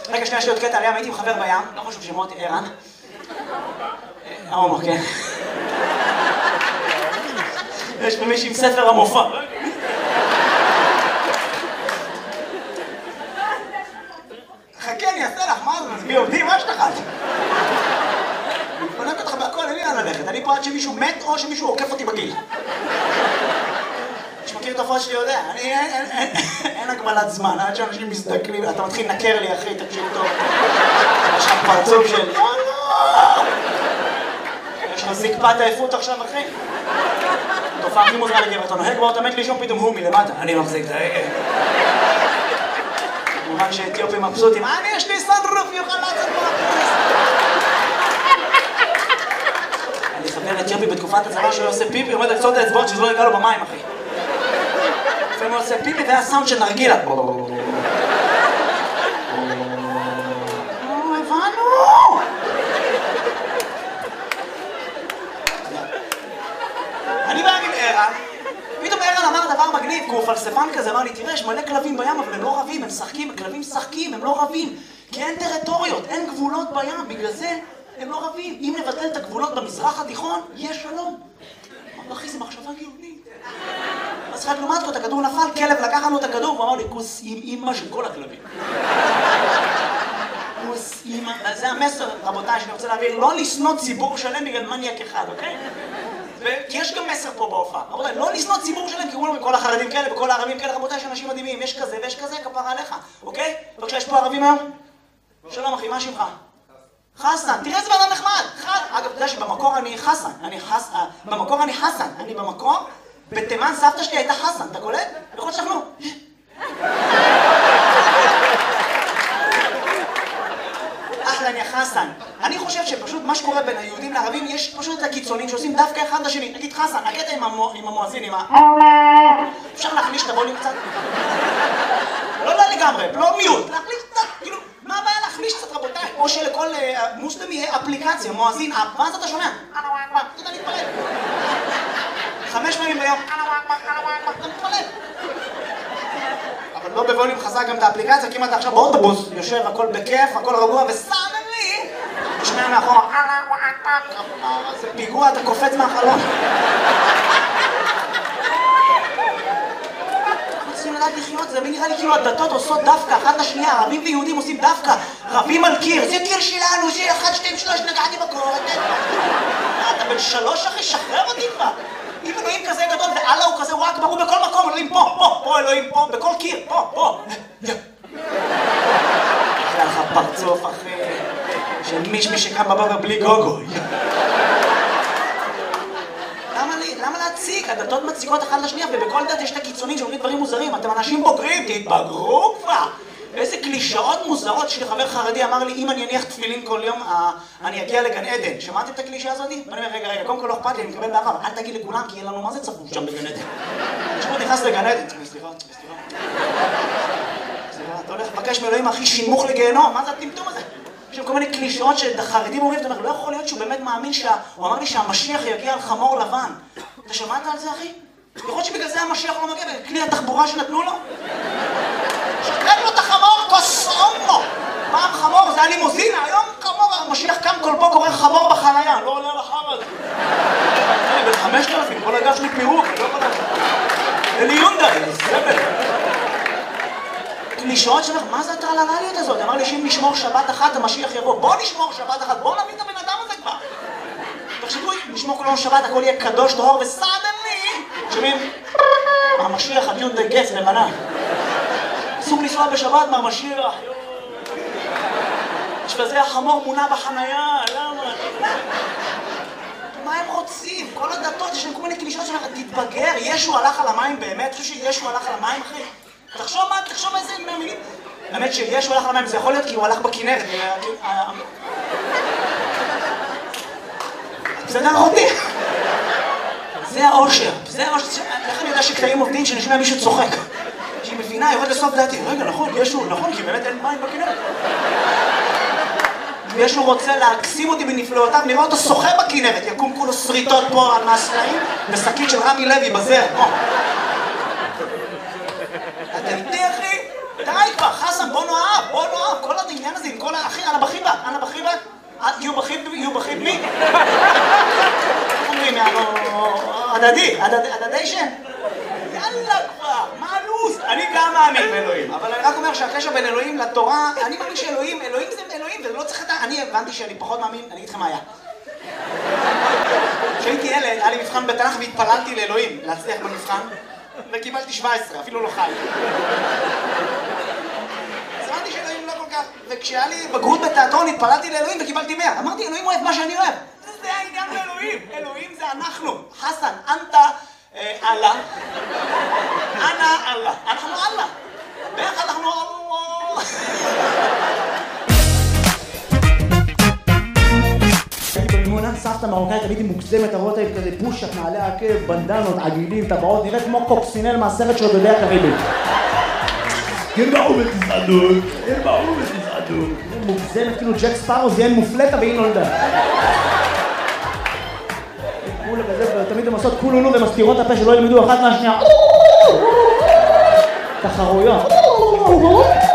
רגע, שנייה, יש לי עוד קטע עליהם, הייתי עם חבר בים, לא חשוב שמות, ערן. הומו, כן. יש פה מישהי עם ספר המופע. חכה, אני אעשה לך, מה זה? מזמי עובדים, מה יש לך? אני פונק אותך בהכל, אין לי לאן ללכת. אני פה עד שמישהו מת או שמישהו עוקף אותי בגיל. שמכיר את הפרט שלי יודע, אין הגבלת זמן, עד שאנשים מזדקנים, אתה מתחיל לנקר לי אחי, תקשיב טוב. יש לך פרצוף של... יש לך זקפת העייפות עכשיו אחי? תופעה הכי מוזרה לגבר, אתה נוהג באוטו מת לישון פתאום הוא מלמטה, אני מחזיק את ההגה. כמובן שאתיופים מבסוטים, יש לי סנדרוף, יוכל לצאת מהכנס. אני חבר אתיופי בתקופת הצבא שהוא עושה פיפי, עומד על קצות האצבעות שזה לא יגע לו במים אחי. לפעמים הוא עושה פיפי והיה סאונד של נרגילה. הבנו! אני בא עם ערן, פתאום ערן אמר דבר מגניב, כי הוא פלספן כזה, אמר לי, תראה, יש מלא כלבים בים, אבל הם לא רבים, הם משחקים, כלבים משחקים, הם לא רבים, כי אין טריטוריות, אין גבולות בים, בגלל זה הם לא רבים. אם נבטל את הגבולות במזרח התיכון, יש שלום. אמר, אחי, זה מחשבה גאונית. אז חד לעומת זאת, הכדור נפל, כלב לקח לנו את הכדור, ואמר לי, כוס עם אמא של כל הכלבים. כוס אמא, זה המסר, רבותיי, שאני רוצה להעביר, לא לשנוא ציבור שלם בגלל מניאק אחד, אוקיי? כי יש גם מסר פה בהופעה, רבותיי, לא לשנוא ציבור שלם, כי כולם כל החרדים כאלה וכל הערבים כאלה, רבותיי, יש אנשים מדהימים, יש כזה ויש כזה, כפרה עליך, אוקיי? בבקשה, יש פה ערבים היום? שלום אחי, מה שמך? חסן, תראה איזה בן נחמד! אגב, אתה יודע שבמקור אני חסן, במקור אני חסן, אני במקור, בתימן סבתא שלי הייתה חסן, אתה קולט? יכול להיות שאנחנו... אחלה, יא חסן. אני חושב שפשוט מה שקורה בין היהודים לערבים, יש פשוט את הקיצונים שעושים דווקא אחד לשני. נגיד חסן, הקטע עם המואזין, עם ה... אפשר להחליש את הווליום קצת? לא לגמרי, לא מיוט, להחליש קצת, כאילו, מה הבעיה להחליש קצת רבותיי? או שלכל מוסלם יהיה אפליקציה, מואזין אפ, ואז אתה שומע? אתה יודע להתפלל. 5 פעמים ביום. אתה מתפלל. אבל לא בווליום חזק גם את האפליקציה, כי אם אתה עכשיו באוטובוס, יושב, הכל בכיף, הכל רגוע, וסאנלי, תשמע מאחורה, זה פיגוע, אתה קופץ מהחלון. אנחנו צריכים לדעת לחיות, זה נראה לי כאילו הדתות עושות דווקא, אחת לשנייה, ערבים ויהודים עושים דווקא, רבים על קיר, זה קיר שלנו, זה 1, 2, 3, נגעתי בקור, אתה בן 3 אחי, שחרר אותי כבר. אם אלוהים כזה גדול ואללה הוא כזה, הוא רק ברור בכל מקום, אלוהים פה אלוהים פה, בכל קיר, פה. אחלה לך פרצוף אחי, של מישמי שקם בבוקר בלי גוגו. למה להציג? הדתות מציקות אחת לשנייה, ובכל דת יש את הקיצונים שאומרים דברים מוזרים. אתם אנשים בוגרים, תתבגרו כבר! איזה קלישאות מוזרות. שלי חבר חרדי אמר לי, אם אני אניח תפילין כל יום, אני אגיע לגן עדן. שמעתם את הקלישה הזאת? ואני אומר, רגע, קודם כל לא אכפת לי, אני מקבל באהבה, אל תגיד לכולם, כי יהיה לנו מה זה צפוף שם בגן עדן. כשבוא נכנס לגן עדן, סליחה, אתה הולך לבקש מאלוהים הכי שימוך לגיהנום, מה זה הטמטום הזה? יש שם כל מיני קלישאות שהחרדים אומרים, אתה אומר, לא יכול להיות שהוא באמת מאמין הוא אמר לי שהמשיח יגיע על חמור לבן. אתה שמעת על זה, אחי? יכול להיות שבגלל זה המשיח לא מגיע, בכלי התחבורה שנתנו לו? שתן לו את החמור, קוסומו! פעם חמור, זה היה לימוזינה, היום חמור, המשיח קם כל פה קורא חמור בחנייה, לא עולה על החם הזה. אני בן 5,000, כל הגב שלי פירוק, לא יכול לדעת. אלי יונדאי, סבל. קלישאות שלך, מה זה הטרללליות הזאת? אמר לי שאם נשמור שבת אחת, המשיח יבוא. בוא נשמור שבת אחת, בוא נביא את הבן אדם הזה כבר. תחשבו, נשמור כל יום שבת, הכל יהיה קדוש, טהור וסדני. שומעים? המשיח, הדיונדאי גץ, לבנה. אסור לנסוע בשבת מהמשיח. יש בזה החמור מונה בחנייה, למה? מה הם רוצים? כל הדתות, יש להם כל מיני קלישות שלך, תתבגר, ישו הלך על המים באמת? אתה חושב שישו הלך על המים, אחי? תחשוב איזה מילים. האמת שישו הלך על המים, זה יכול להיות כי הוא הלך בכנרת. בסדר אחותי? זה האושר. איך אני יודע שקטעים עובדים שנשמע מישהו צוחק? שהיא מבינה, יורד לסוף דעתי. רגע, נכון, ישו, נכון, כי באמת אין מים בכנרת. ישו רוצה להקסים אותי בנפלאותיו, נראה אותו שוחה בכנרת, יקום כולו שריטות פה על מהסלעים, ושקית של רמי לוי בזר. אתה איתי אחי? די כבר, חסן, בוא נאהב, כל העניין הזה הדדיישן. יאללה כבר, מה הלו"ז? אני גם מאמין באלוהים, אבל אני רק אומר שהקשר בין אלוהים לתורה, אני מאמין שאלוהים זה אלוהים, ולא צריך את אני הבנתי שאני פחות מאמין, אני אגיד לכם מה היה. כשהייתי ילד, היה לי מבחן בתנ"ך והתפללתי לאלוהים להצליח במבחן, וקיבלתי 17, אפילו לא חי. אז הבנתי שאלוהים לא כל כך, וכשהיה לי בגרות בתיאטרון התפללתי לאלוהים וקיבלתי 100. אמרתי, אלוהים אוהב מה שאני אוהב. זה העניין לאלוהים, אלוהים זה אנחנו. חסן, אנטה, אללה. אנא אללה. אנחנו אללה. ביחד אנחנו אללה. הייתי במימונה, סבתא מרוקאית, הייתי מוגזמת, אתה רואה אותה כזה פושט, נעלי עקב, בנדנות, עגילים, טבעות, נראית כמו קוקסינל מהסרט של בדרך הקריבית. ירבעו בתזעדות, ירבעו בתזעדות. מוגזמת, כאילו ג'ק ספארו זיין מופלטה והיא נולדה. כולה כזה, תמיד הם עושות כולולו ומסתירות הפה שלא ילמדו אחת מהשנייה. תחרויות.